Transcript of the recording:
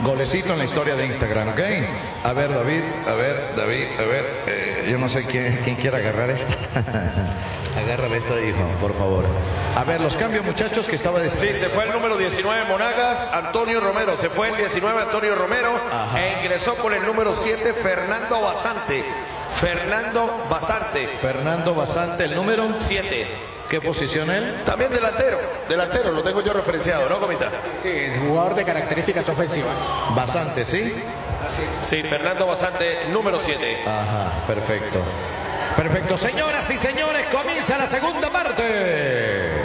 Golecito en la historia de Instagram, ¿ok? A ver, David, yo no sé quién quiere agarrar esta. Agárrame esto, hijo, por favor. A ver, los cambios, muchachos, que estaba diciendo. Sí, se fue el número 19 Monagas, Antonio Romero. Se fue el 19 Antonio Romero. Ajá. E ingresó con el número 7 Fernando Basante. Fernando Basante, el número 7. ¿Qué posición él? También delantero, lo tengo yo referenciado, ¿no, Comita? Sí, jugador de características ofensivas. Basante, ¿sí? Sí, Fernando Basante, número 7. Ajá, perfecto. Perfecto, señoras y señores, comienza la segunda parte.